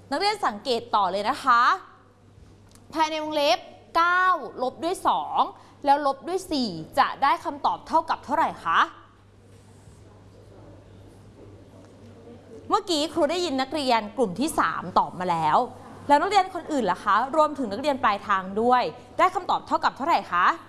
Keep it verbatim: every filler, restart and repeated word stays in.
นักเรียนสังเกตต่อเลยนะคะภายในวงเล็บเก้าลบด้วยสองแล้วลบด้วยสี่จะได้คำตอบเท่ากับเท่าไหร่คะเมื่อกี้ครูได้ยินนักเรียนกลุ่มที่สามตอบมาแล้วแล้วนักเรียนคนอื่นล่ะคะรวมถึงนักเรียนปลายทางด้วยได้คำตอบเท่ากับเท่าไหร่คะ